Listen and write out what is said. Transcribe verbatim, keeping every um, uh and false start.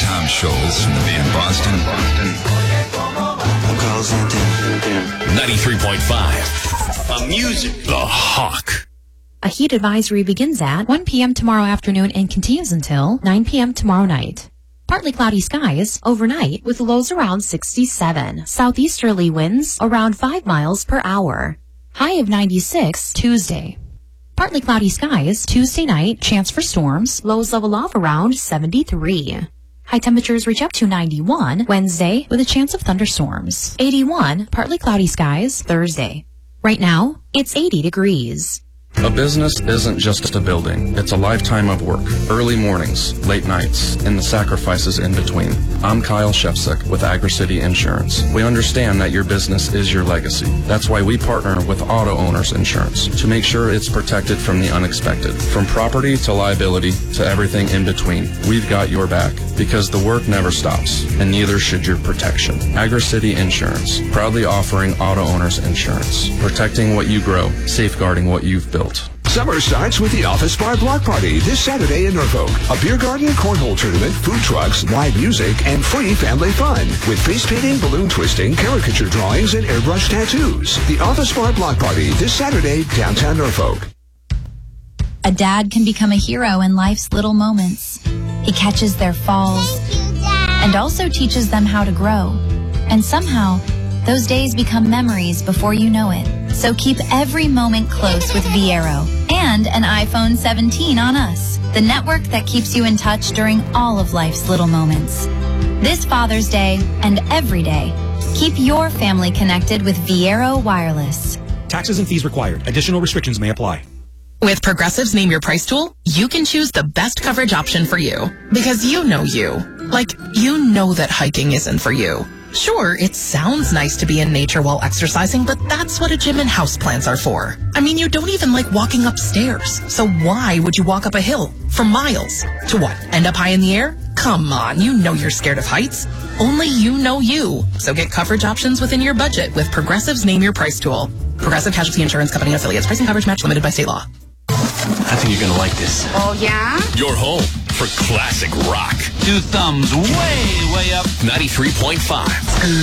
Tom Scholes from the band Boston. I'm Carl Santana. ninety-three point five. A music. The Hawk. A heat advisory begins at one p.m. tomorrow afternoon and continues until nine p.m. tomorrow night. Partly cloudy skies overnight with lows around sixty-seven. Southeasterly winds around five miles per hour. High of ninety-six Tuesday. Partly cloudy skies Tuesday night, chance for storms, lows level off around seventy-three. High temperatures reach up to ninety-one Wednesday with a chance of thunderstorms. eighty-one, partly cloudy skies Thursday. Right now, it's eighty degrees. A business isn't just a building. It's a lifetime of work, early mornings, late nights, and the sacrifices in between. I'm Kyle Shefsik with AgriCity Insurance. We understand that your business is your legacy. That's why we partner with Auto Owners Insurance to make sure it's protected from the unexpected. From property to liability to everything in between, we've got your back because the work never stops, and neither should your protection. AgriCity Insurance, proudly offering Auto Owners Insurance, protecting what you grow, safeguarding what you've built. Summer starts with the Office Bar Block Party this Saturday in Norfolk. A beer garden, cornhole tournament, food trucks, live music, and free family fun. With face painting, balloon twisting, caricature drawings, and airbrush tattoos. The Office Bar Block Party this Saturday, downtown Norfolk. A dad can become a hero in life's little moments. He catches their falls and also teaches them how to grow. And somehow, those days become memories before you know it. So keep every moment close with Viero and an iPhone seventeen on us, the network that keeps you in touch during all of life's little moments. This Father's Day and every day, keep your family connected with Viero Wireless. Taxes and fees required. Additional restrictions may apply. With Progressive's Name Your Price tool, you can choose the best coverage option for you. Because you know you. Like, you know that hiking isn't for you. Sure, it sounds nice to be in nature while exercising, but that's what a gym and houseplants are for. I mean, you don't even like walking upstairs. So why would you walk up a hill for miles? To what? End up high in the air? Come on, you know you're scared of heights. Only you know you. So get coverage options within your budget with Progressive's Name Your Price tool. Progressive Casualty Insurance Company and affiliates. Pricing coverage match limited by state law. I think you're going to like this. Oh, yeah? Your home for classic rock. Two thumbs way, way up. ninety-three point five.